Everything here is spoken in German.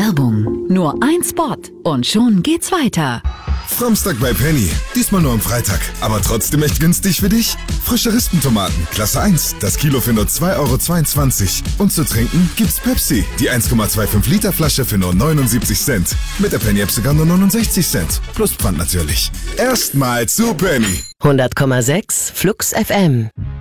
Werbung. Nur ein Spot und schon geht's weiter. Samstag bei Penny. Diesmal nur am Freitag. Aber trotzdem echt günstig für dich? Frische Rispentomaten, Klasse 1. Das Kilo für nur 2,22 €. Und zu trinken gibt's Pepsi. Die 1,25 Liter Flasche für nur 79 Cent. Mit der Penny-App sogar nur 69 Cent. Plus Pfand natürlich. Erstmal zu Penny. 100,6 Flux FM.